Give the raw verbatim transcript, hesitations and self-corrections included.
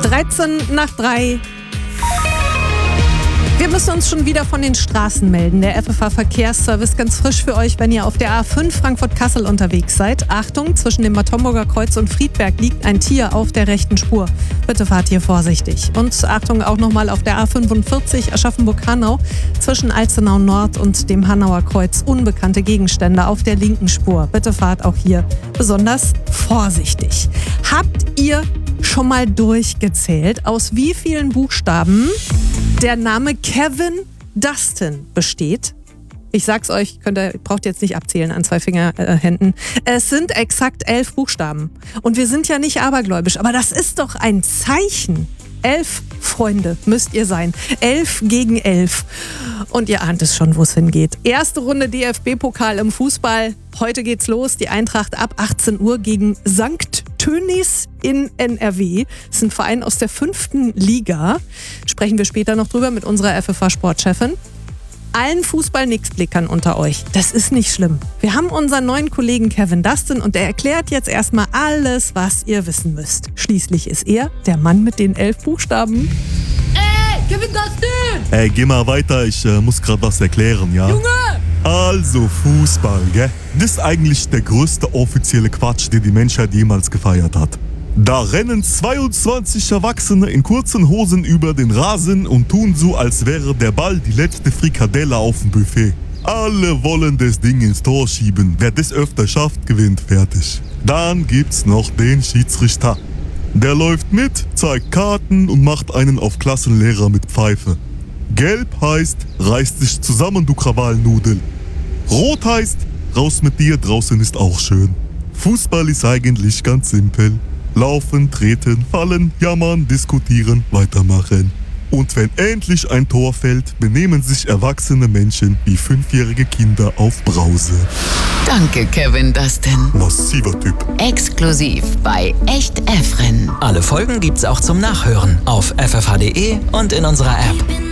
dreizehn nach drei. Wir müssen uns schon wieder von den Straßen melden. Der F F H-Verkehrsservice ganz frisch für euch, wenn ihr auf der A fünf Frankfurt-Kassel unterwegs seid. Achtung, zwischen dem Bad Homburger Kreuz und Friedberg liegt ein Tier auf der rechten Spur. Bitte fahrt hier vorsichtig. Und Achtung auch nochmal auf der A fünfundvierzig Aschaffenburg-Hanau zwischen Alzenau Nord und dem Hanauer Kreuz unbekannte Gegenstände auf der linken Spur. Bitte fahrt auch hier besonders vorsichtig. Habt ihr schon mal durchgezählt, aus wie vielen Buchstaben der Name Kevin Dustin besteht? Ich sag's euch, könnt ihr, braucht jetzt nicht abzählen an zwei Fingerhänden. Es sind exakt elf Buchstaben. Und wir sind ja nicht abergläubisch, aber das ist doch ein Zeichen. Elf Freunde müsst ihr sein. Elf gegen elf. Und ihr ahnt es schon, wo es hingeht. Erste Runde D F B-Pokal im Fußball. Heute geht's los. Die Eintracht ab achtzehn Uhr gegen Sankt Tönnies in N R W. Das ist ein Verein aus der fünften Liga. Sprechen wir später noch drüber mit unserer F F H-Sportchefin. Allen Fußball-Nix-Blickern unter euch, das ist nicht schlimm. Wir haben unseren neuen Kollegen Kevin Dustin und der erklärt jetzt erstmal alles, was ihr wissen müsst. Schließlich ist er der Mann mit den elf Buchstaben. Ey, Kevin Dustin! Ey, geh mal weiter, ich äh, muss gerade was erklären, ja? Junge! Also Fußball, gell? Das ist eigentlich der größte offizielle Quatsch, den die Menschheit jemals gefeiert hat. Da rennen zweiundzwanzig Erwachsene in kurzen Hosen über den Rasen und tun so, als wäre der Ball die letzte Frikadelle auf dem Buffet. Alle wollen das Ding ins Tor schieben. Wer das öfter schafft, gewinnt. Fertig. Dann gibt's noch den Schiedsrichter. Der läuft mit, zeigt Karten und macht einen auf Klassenlehrer mit Pfeife. Gelb heißt, reiß dich zusammen, du Krawallnudel. Rot heißt, raus mit dir, draußen ist auch schön. Fußball ist eigentlich ganz simpel. Laufen, treten, fallen, jammern, diskutieren, weitermachen. Und wenn endlich ein Tor fällt, benehmen sich erwachsene Menschen wie fünfjährige Kinder auf Brause. Danke, Kevin Dustin. Massiver Typ. Exklusiv bei Echt Efren. Alle Folgen gibt's auch zum Nachhören auf f f h punkt d e und in unserer App.